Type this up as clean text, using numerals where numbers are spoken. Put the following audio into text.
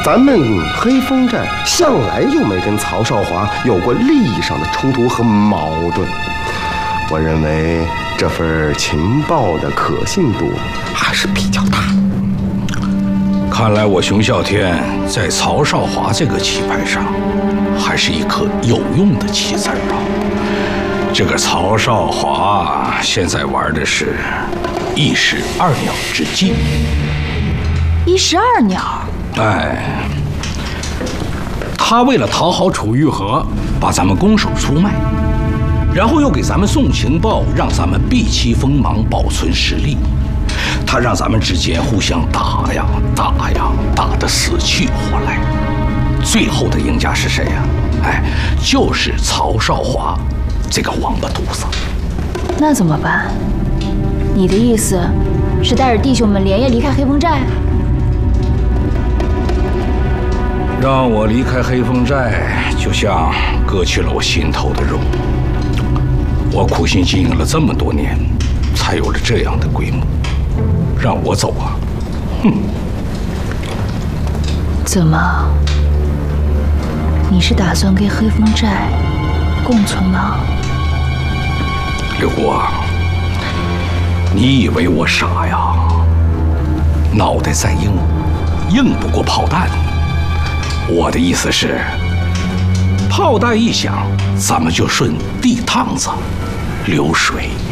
咱们黑风寨向来就没跟曹少华有过利益上的冲突和矛盾。我认为这份情报的可信度还是比较大。 看来我熊啸天在曹少华这个棋盘上，还是一颗有用的棋子啊。这个曹少华现在玩的是一石二鸟之计。 一石二鸟？ 哎，他为了讨好楚玉和，把咱们拱手出卖，然后又给咱们送情报，让咱们避其锋芒，保存实力。他让咱们之间互相打呀打呀，打得死去活来。最后的赢家是谁呀？哎，就是曹少华这个王八犊子。 那怎么办？你的意思是带着弟兄们连夜离开黑风寨？ 让我离开黑风寨，就像割去了我心头的肉。我苦心经营了这么多年，才有了这样的规模。让我走啊！哼！ 怎么？你是打算跟黑风寨共存吗？ 刘国，你以为我傻呀？脑袋再硬，硬不过炮弹。我的意思是，炮弹一响，咱们就顺地趟子流水。